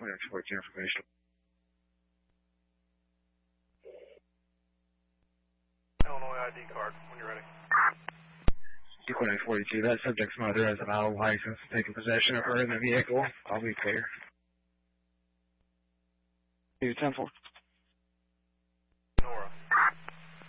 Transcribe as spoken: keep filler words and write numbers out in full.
twenty-nine forty-two information. Illinois I D card, when you're ready. twenty-nine forty-two, that subject's mother has an auto license taking possession of her in the vehicle. I'll be clear. two ten four.